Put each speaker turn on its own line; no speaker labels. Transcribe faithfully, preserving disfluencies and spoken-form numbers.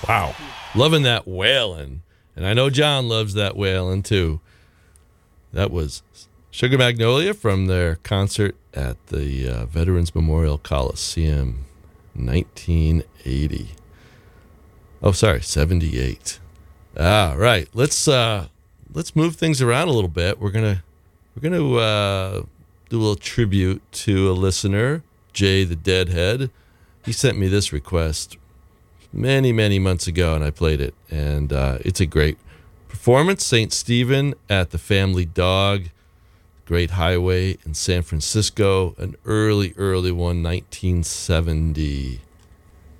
Wow. Loving that wailing. And I know John loves that wailing too. That was Sugar Magnolia from their concert at the uh, Veterans Memorial Coliseum, nineteen eighty. Oh, sorry, seventy-eight. All right, let's uh, let's move things around a little bit. We're gonna we're gonna uh, do a little tribute to a listener, Jay the Deadhead. He sent me this request many many months ago, and I played it, and uh, it's a great performance. Saint Stephen at the Family Dog, Great Highway in San Francisco, an early early one, nineteen seventy.